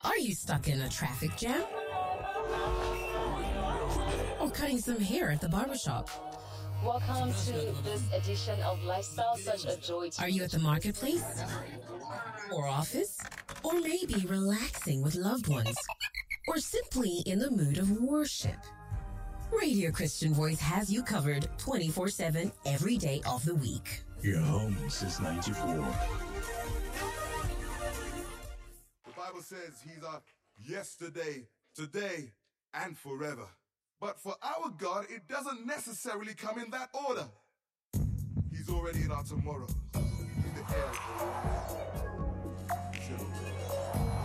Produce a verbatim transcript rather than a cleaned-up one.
Are you stuck in a traffic jam? Or cutting some hair at the barbershop? Welcome to this edition of Lifestyle, such a joy to Are you at the marketplace? Or office? Or maybe relaxing with loved ones? Or simply in the mood of worship? Radio Christian Voice has you covered twenty-four seven every day of the week. Your home since ninety-four. The Bible says he's our yesterday, today, and forever. But for our God, it doesn't necessarily come in that order. He's already in our tomorrows. He's the heir of the world.